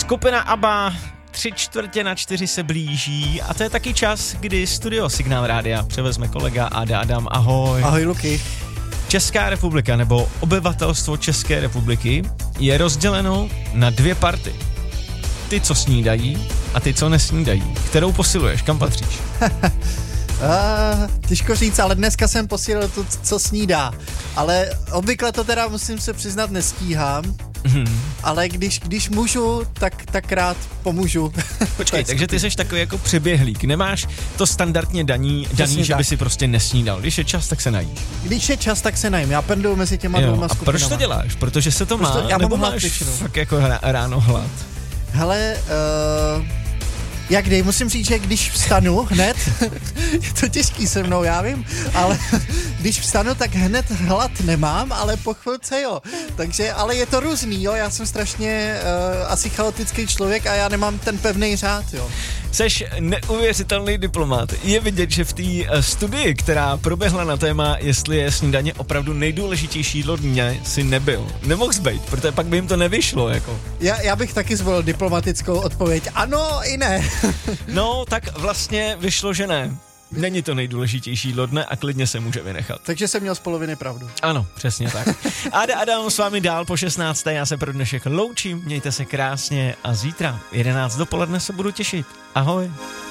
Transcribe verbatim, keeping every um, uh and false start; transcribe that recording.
Skupina ABBA, tři čtvrtě na čtyři se blíží a to je taky čas, kdy studio Signál Rádia převezme kolega Ada Adam. Ahoj. Ahoj, Luky. Česká republika nebo obyvatelstvo České republiky je rozděleno na dvě party. Ty, co snídají a ty, co nesnídají. Kterou posiluješ? Kam patříš? Uh, těžko říct, ale dneska jsem posílil to, co snídá. Ale obvykle to teda, musím se přiznat, nestíhám. Hmm. Ale když, když můžu, tak, tak rád pomůžu. Počkej, takže ty seš takový jako přeběhlík. Nemáš to standardně daní, daní že by si prostě nesnídal. Když je čas, tak se najíš. Když je čas, tak se najím. Já penduju mezi těma jo, dvouma skupinama. A proč to děláš? Protože se to proč má? To, já nebo mám máš většinou. Fakt jako ráno hlad? Hele, uh, jak dej, musím říct, že když vstanu hned, je to těžký se mnou, já vím, ale když vstanu, tak hned hlad nemám, ale po chvilce jo. Takže, ale je to různý, jo, já jsem strašně uh, asi chaotický člověk a já nemám ten pevný řád, jo. Seš neuvěřitelný diplomát. Je vidět, že v té studii, která proběhla na téma, jestli je snídaně opravdu nejdůležitější jídlo dně, si nebyl. Nemohl být, protože pak by jim to nevyšlo, jako. Já, já bych taky zvolil diplomatickou odpověď. Ano i ne. No, tak vlastně vyšlo, že ne. Není to nejdůležitější jídlo dne a klidně se může vynechat. Takže jsem měl z poloviny pravdu. Ano, přesně tak. Ada Adam s vámi dál po šestnácté. Já se pro dnešek loučím, mějte se krásně a zítra jedenáct dopoledne se budu těšit. Ahoj.